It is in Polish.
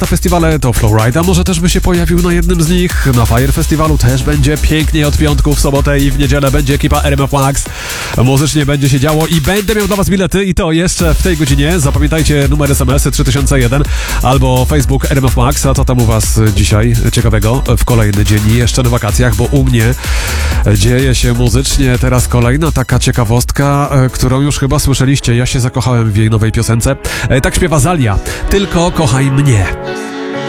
lata festiwale, to Flowrida może też by się pojawił na jednym z nich. Na Fire Festiwalu też będzie pięknie od piątku w sobotę i w niedzielę będzie ekipa RMF Max. Muzycznie będzie się działo i będę miał dla was bilety i to jeszcze w tej godzinie. Zapamiętajcie numer SMS-y 3001 albo Facebook RMF Max. A co tam u was dzisiaj ciekawego w kolejny dzień i jeszcze na wakacjach, bo u mnie dzieje się muzycznie teraz kolejna taka ciekawostka, którą już chyba słyszeliście. Ja się zakochałem w jej nowej piosence. Tak śpiewa Zalia. Tylko kochaj mnie.